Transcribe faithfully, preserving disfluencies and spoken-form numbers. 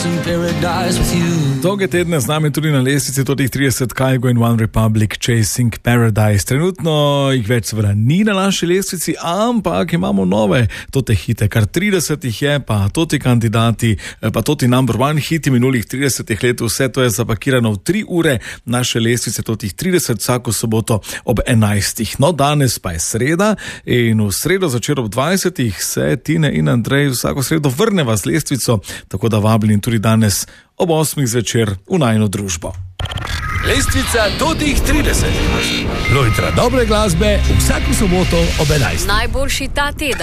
Dolge tedne z nami tudi na lestvici totih trideset Kygo in One Republic Chasing Paradise. Trenutno jih več seveda ni na naši lestvici, ampak imamo nove tote hite, kar trideset jih je, pa toti kandidati, pa toti number one hiti minulih tridesetih let, vse to je zapakirano v tri ure naše lestvice totih trideset vsako soboto ob enajstih. No, danes pa je sreda in v sredo začer ob dvajsetih se Tine in Andrej vsako sredo vrneva z lestvico, tako da vabljeni tudi danes ob osmih zvečer v najino družbo. Lestvica totih trideset. Lojtra dobre glasbe vsako soboto ob enajstih. Najboljši ta teden.